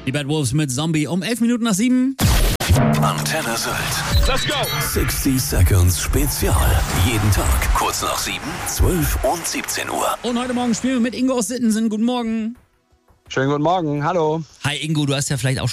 Die Bad Wolves mit Zombie um 11 Minuten nach 7. Antenne Sylt. Let's go. 60 Seconds Spezial. Jeden Tag kurz nach 7, 12 und 17 Uhr. Und heute Morgen spielen wir mit Ingo aus Sittensen. Guten Morgen. Schönen guten Morgen, hallo. Hi Ingo, du hast ja vielleicht auch